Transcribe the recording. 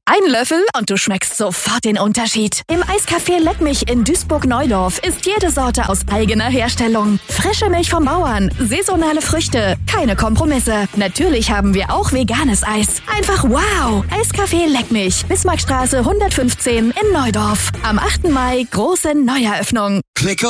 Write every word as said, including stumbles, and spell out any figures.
Ein Löffel und du schmeckst sofort den Unterschied. Im Eiscafé Leckmich in Duisburg-Neudorf ist jede Sorte aus eigener Herstellung. Frische Milch vom Bauern, saisonale Früchte, keine Kompromisse. Natürlich haben wir auch veganes Eis. Einfach wow! Eiscafé Leckmich, Bismarckstraße hundertfünfzehn in Neudorf. Am achten Mai große Neueröffnung. Knicker